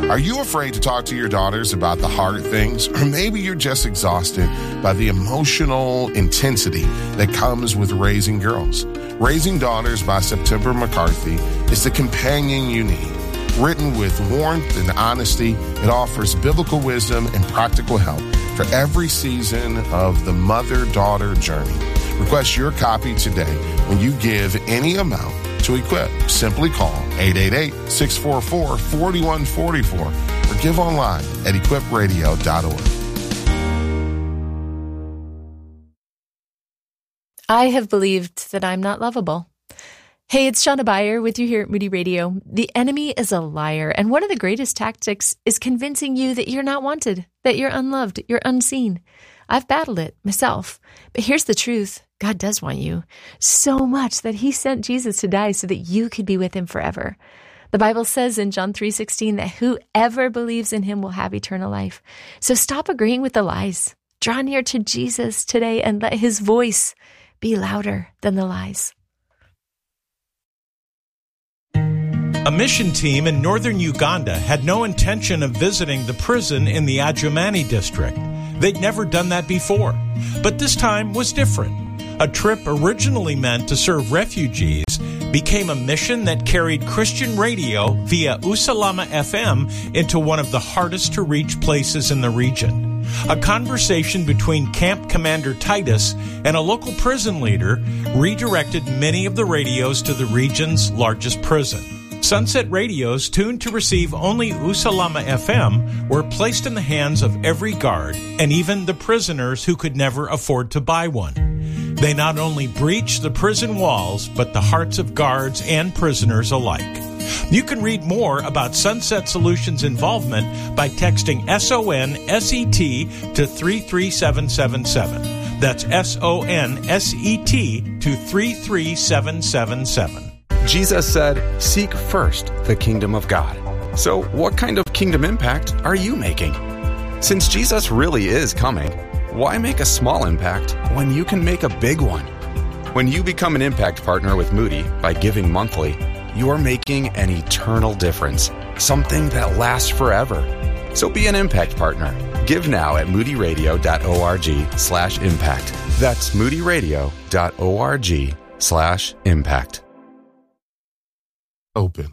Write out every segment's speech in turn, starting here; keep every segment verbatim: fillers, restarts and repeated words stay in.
Are you afraid to talk to your daughters about the hard things? Or maybe you're just exhausted by the emotional intensity that comes with raising girls. Raising Daughters by September McCarthy is the companion you need. Written with warmth and honesty, it offers biblical wisdom and practical help for every season of the mother-daughter journey. Request your copy today when you give any amount to Equip. Simply call eight eight eight, six four four, four one four four or give online at equip radio dot org. I have believed that I'm not lovable. Hey, it's Shauna Beyer with you here at Moody Radio. The enemy is a liar, and one of the greatest tactics is convincing you that you're not wanted, that you're unloved, you're unseen. I've battled it myself, but here's the truth. God does want you so much that he sent Jesus to die so that you could be with him forever. The Bible says in John three sixteen that whoever believes in him will have eternal life. So stop agreeing with the lies. Draw near to Jesus today and let his voice be louder than the lies. A mission team in northern Uganda had no intention of visiting the prison in the Adjumani district. They'd never done that before, but this time was different. A trip originally meant to serve refugees became a mission that carried Christian radio via Usalama F M into one of the hardest to reach places in the region. A conversation between Camp Commander Titus and a local prison leader redirected many of the radios to the region's largest prison. Sunset radios tuned to receive only Usalama F M were placed in the hands of every guard and even the prisoners who could never afford to buy one. They not only breached the prison walls, but the hearts of guards and prisoners alike. You can read more about Sunset Solutions' involvement by texting S O N S E T to three three seven seven seven. That's S O N S E T to three three seven seven seven. Jesus said, "Seek first the kingdom of God." So what kind of kingdom impact are you making? Since Jesus really is coming, why make a small impact when you can make a big one? When you become an impact partner with Moody by giving monthly, you're making an eternal difference, something that lasts forever. So be an impact partner. Give now at moodyradio.org slash impact. That's moodyradio.org slash impact. Open.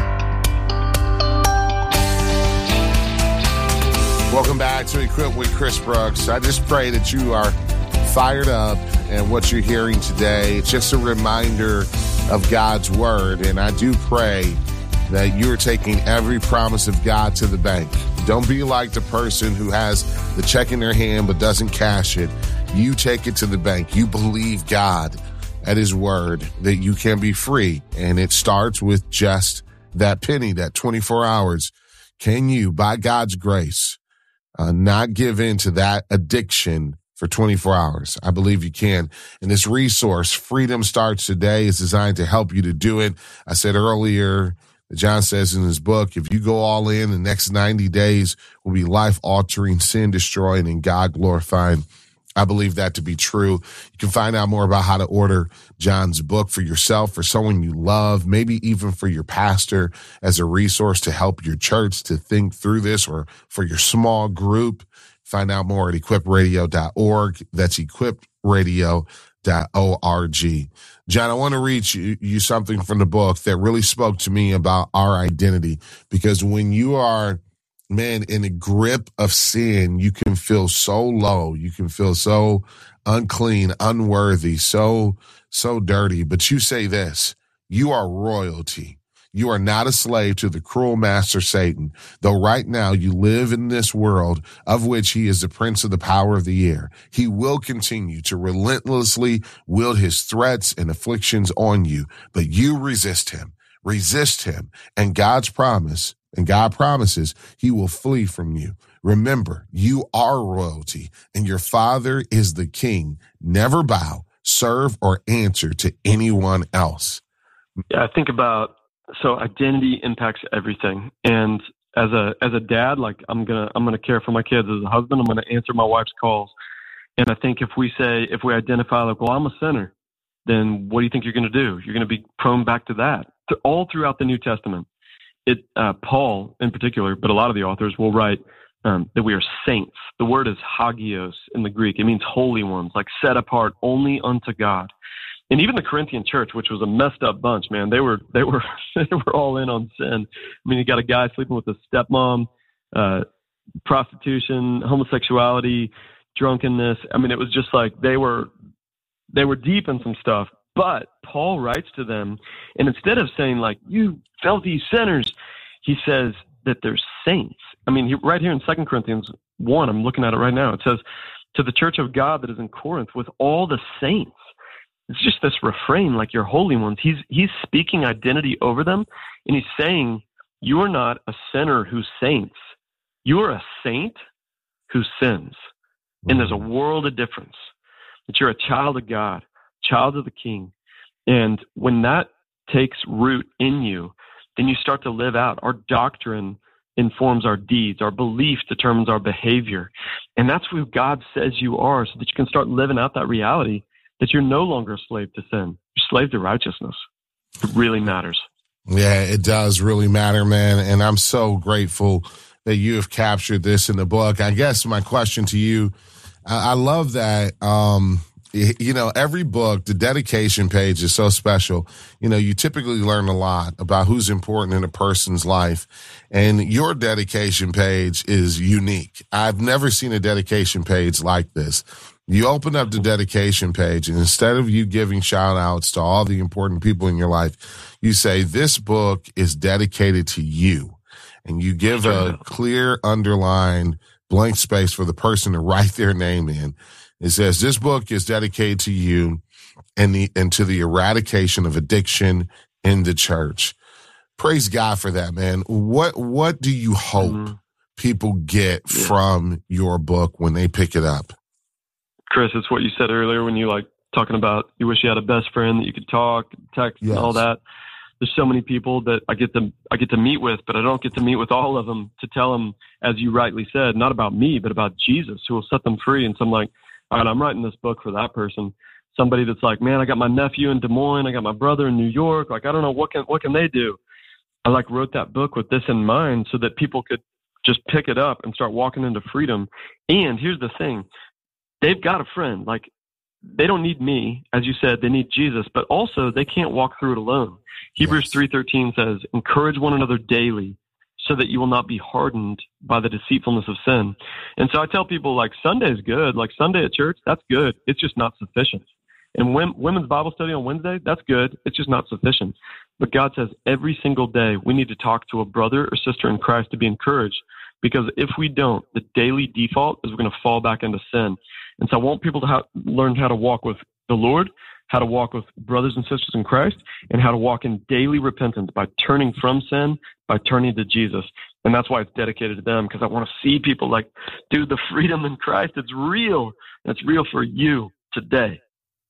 Welcome back to Equip with Chris Brooks. I just pray that you are fired up and what you're hearing today. It's just a reminder of God's word, and I do pray that you're taking every promise of God to the bank. Don't be like the person who has the check in their hand but doesn't cash it. You take it to the bank. You believe God at his word that you can be free, and it starts with just that penny, that twenty-four hours. Can you, by God's grace, Uh, not give in to that addiction for twenty-four hours? I believe you can. And this resource, Freedom Starts Today, is designed to help you to do it. I said earlier, John says in his book, if you go all in, the next ninety days will be life-altering, sin-destroying, and God-glorifying. I believe that to be true. You can find out more about how to order John's book for yourself, for someone you love, maybe even for your pastor as a resource to help your church to think through this, or for your small group. Find out more at equip radio dot org. That's equip radio dot org. John, I want to read you, you something from the book that really spoke to me about our identity, because when you are man, in the grip of sin, you can feel so low. You can feel so unclean, unworthy, so, so dirty. But you say this, you are royalty. You are not a slave to the cruel master Satan, though right now you live in this world of which he is the prince of the power of the air. He will continue to relentlessly wield his threats and afflictions on you, but you resist him, resist him, and God's promise And God promises he will flee from you. Remember, you are royalty, and your father is the king. Never bow, serve, or answer to anyone else. Yeah, I think about, so identity impacts everything. And as a as a dad, like I'm gonna I'm gonna care for my kids. As a husband, I'm gonna answer my wife's calls. And I think if we say if we identify like, well, I'm a sinner, then what do you think you're gonna do? You're gonna be prone back to that. To all throughout the New Testament. it uh, Paul in particular, but a lot of the authors will write um, that we are saints. The word is hagios in the Greek. It means holy ones, like set apart only unto God. And even the Corinthian church, which was a messed up bunch, man, they were they were they were all in on sin. I mean, you got a guy sleeping with his stepmom, uh, prostitution, homosexuality, drunkenness. I mean, it was just like they were they were deep in some stuff. But Paul writes to them, and instead of saying like, you filthy sinners, he says that they're saints. I mean, he, right here in Second Corinthians one, I'm looking at it right now. It says, to the church of God that is in Corinth with all the saints. It's just this refrain, like you're holy ones. He's he's speaking identity over them, and he's saying, you are not a sinner who saints. You are a saint who sins. And there's a world of difference. That you're a child of God, child of the King. And when that takes root in you, then you start to live out. Our doctrine informs our deeds. Our belief determines our behavior. And that's who God says you are, so that you can start living out that reality that you're no longer a slave to sin. You're a slave to righteousness. It really matters. Yeah, it does really matter, man. And I'm so grateful that you have captured this in the book. I guess my question to you, I, I love that, um, you know, every book, the dedication page is so special. You know, you typically learn a lot about who's important in a person's life, and your dedication page is unique. I've never seen a dedication page like this. You open up the dedication page, and instead of you giving shout outs to all the important people in your life, you say, this book is dedicated to you. And you give a clear, underlined, blank space for the person to write their name in. It says, this book is dedicated to you and the, and to the eradication of addiction in the church. Praise God for that, man. What, what do you hope mm-hmm. people get yeah. from your book when they pick it up? Chris, it's what you said earlier when you like talking about you wish you had a best friend that you could talk, text, yes. and all that. There's so many people that I get to I get to meet with, but I don't get to meet with all of them to tell them, as you rightly said, not about me, but about Jesus, who will set them free. And so I'm like, all right, I'm writing this book for that person. Somebody that's like, man, I got my nephew in Des Moines, I got my brother in New York. Like, I don't know what can what can they do. I like wrote that book with this in mind so that people could just pick it up and start walking into freedom. And here's the thing. They've got a friend. Like, they don't need me, as you said, they need Jesus, but also they can't walk through it alone. Hebrews yes. three thirteen says, encourage one another daily so that you will not be hardened by the deceitfulness of sin. And so I tell people, like, Sunday's good. Like, Sunday at church, that's good. It's just not sufficient. And when, women's Bible study on Wednesday, that's good. It's just not sufficient. But God says every single day we need to talk to a brother or sister in Christ to be encouraged. Because if we don't, the daily default is we're going to fall back into sin. And so I want people to ha- learn how to walk with the Lord, how to walk with brothers and sisters in Christ, and how to walk in daily repentance by turning from sin, by turning to Jesus. And that's why it's dedicated to them, because I want to see people like, dude, the freedom in Christ, it's real. And it's real for you today.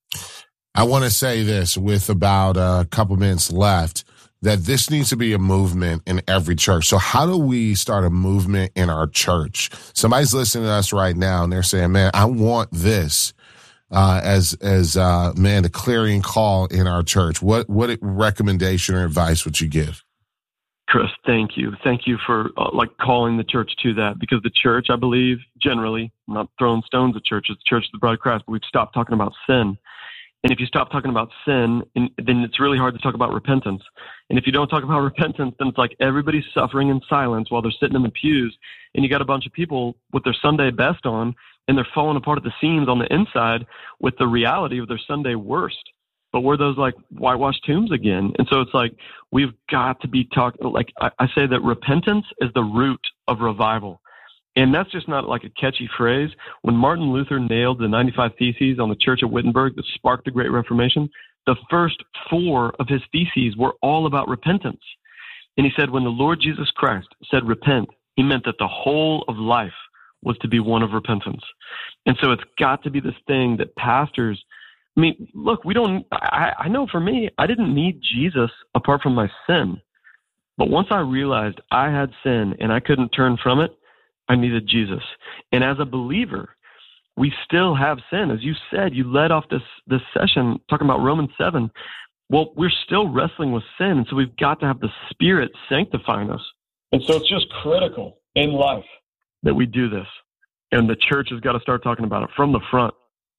I want to say this with about a couple minutes left, that this needs to be a movement in every church. So how do we start a movement in our church? Somebody's listening to us right now and they're saying, man, I want this uh, as, as uh, man, a clarion call in our church. What, what recommendation or advice would you give? Chris, thank you. Thank you for uh, like calling the church to that, because the church, I believe, generally, I'm not throwing stones at churches, the church of the bride of Christ, but we've stopped talking about sin. And if you stop talking about sin, then it's really hard to talk about repentance. And if you don't talk about repentance, then it's like everybody's suffering in silence while they're sitting in the pews. And you got a bunch of people with their Sunday best on, and they're falling apart at the seams on the inside with the reality of their Sunday worst. But we're those like whitewashed tombs again. And so it's like, we've got to be talking, like I, I say that repentance is the root of revival. And that's just not like a catchy phrase. When Martin Luther nailed the ninety-five Theses on the Church of Wittenberg that sparked the Great Reformation, the first four of his theses were all about repentance. And he said when the Lord Jesus Christ said repent, he meant that the whole of life was to be one of repentance. And so it's got to be this thing that pastors, I mean, look, we don't, I, I know for me, I didn't need Jesus apart from my sin. But once I realized I had sin and I couldn't turn from it, I needed Jesus. And as a believer, we still have sin. As you said, you led off this, this session talking about Romans seven. Well, we're still wrestling with sin, and so we've got to have the Spirit sanctifying us. And so it's just critical in life that we do this. And the church has got to start talking about it from the front.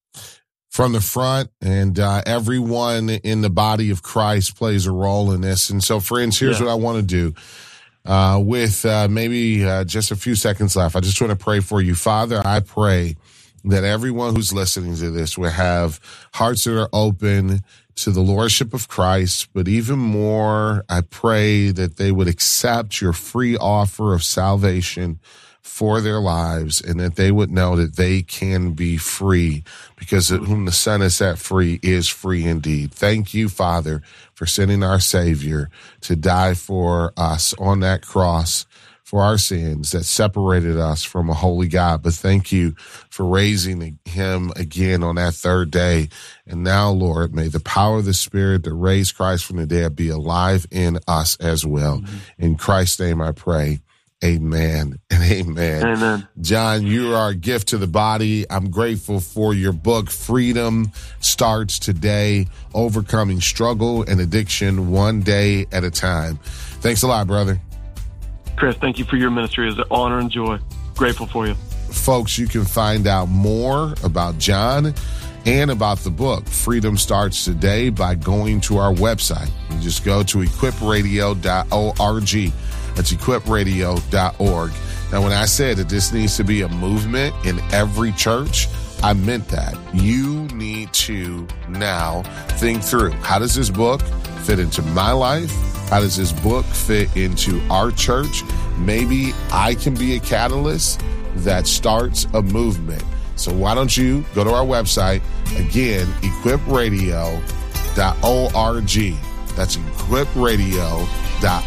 From the front, and uh, everyone in the body of Christ plays a role in this. And so, friends, here's yeah. what I want to do. Uh, with uh, maybe uh, just a few seconds left, I just want to pray for you. Father, I pray that everyone who's listening to this will have hearts that are open to the Lordship of Christ, but even more, I pray that they would accept your free offer of salvation for their lives, and that they would know that they can be free, because whom the Son has set free is free indeed. Thank you, Father, for sending our Savior to die for us on that cross for our sins that separated us from a holy God. But thank you for raising him again on that third day. And now, Lord, may the power of the Spirit that raised Christ from the dead be alive in us as well. Mm-hmm. In Christ's name I pray. Amen and amen. Amen. John, you are a gift to the body. I'm grateful for your book, Freedom Starts Today, Overcoming Struggle and Addiction One Day at a Time. Thanks a lot, brother. Chris, thank you for your ministry. It's an honor and joy. Grateful for you. Folks, you can find out more about John and about the book, Freedom Starts Today, by going to our website. You just go to equip radio dot org. That's equip radio dot org. Now, when I said that this needs to be a movement in every church, I meant that. You need to now think through, how does this book fit into my life? How does this book fit into our church? Maybe I can be a catalyst that starts a movement. So why don't you go to our website, again, equip radio dot org. That's equip radio dot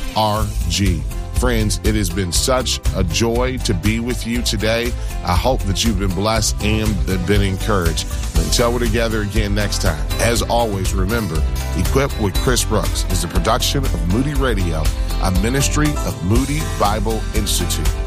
org. Friends, it has been such a joy to be with you today. I hope that you've been blessed and been encouraged. Until we're together again next time, as always, remember, Equip with Chris Brooks is a production of Moody Radio, a ministry of Moody Bible Institute.